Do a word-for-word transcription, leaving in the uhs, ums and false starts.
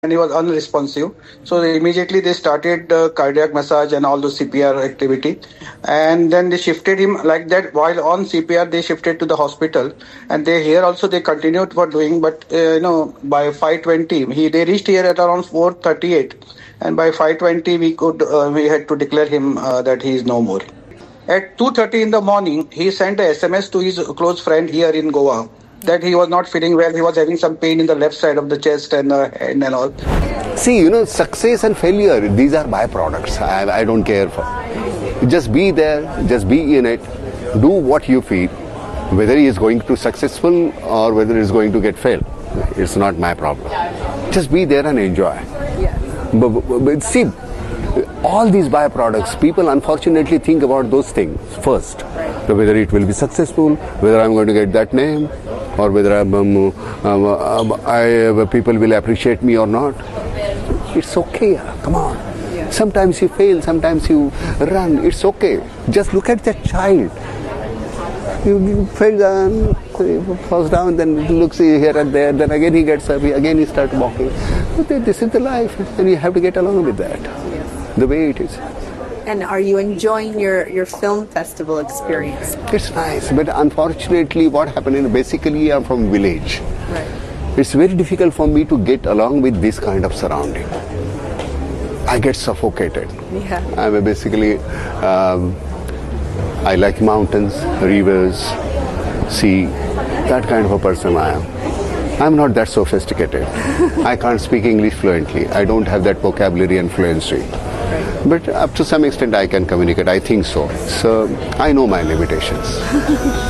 and he was unresponsive. So they immediately they started uh, cardiac massage and all the C P R activity, and then they shifted him like that. While on C P R, they shifted to the hospital, and they here also they continued for doing. But uh, you know, by five twenty, he they reached here at around four thirty-eight, and by five twenty we could uh, we had to declare him uh, that he is no more. At two thirty in the morning, he sent a S M S to his close friend here in Goa that he was not feeling well. He was having some pain in the left side of the chest and uh, and, and all. See, you know, success and failure, these are byproducts. I, I don't care for. Just be there, just be in it, do what you feel. Whether he is going to successful or whether he is going to get failed, it's not my problem. Just be there and enjoy. Yes. But, but, but see, all these byproducts, people unfortunately think about those things first. Right. So whether it will be successful, whether I'm going to get that name, or whether I'm, um, um, um, I, uh, people will appreciate me or not. It's okay, come on. Yeah. Sometimes you fail, sometimes you run, it's okay. Just look at that child. You, you fell down, falls down, then he looks here and there, then again he gets up, again he starts walking. But this is the life, and you have to get along with that, yes. The way it is. And are you enjoying your, your film festival experience? It's nice, but unfortunately what happened is basically I'm from village. Right. It's very difficult for me to get along with this kind of surrounding. I get suffocated. Yeah. I'm basically, um, I like mountains, rivers, sea, that kind of a person I am. I'm not that sophisticated. I can't speak English fluently. I don't have that vocabulary and fluency. But up to some extent I can communicate, I think so. So I know my limitations.